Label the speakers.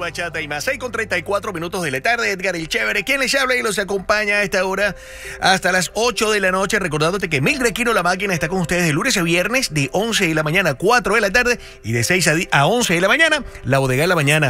Speaker 1: Bachata y más. 6:34 de la tarde. Edgar el Chévere, quien les habla y los acompaña a esta hora hasta las 8 de la noche. Recordándote que Mildred Quino la máquina está con ustedes de lunes a viernes, de 11 de la mañana a 4 de la tarde y de 6 a 11 de la mañana. La Bodega de la Mañana.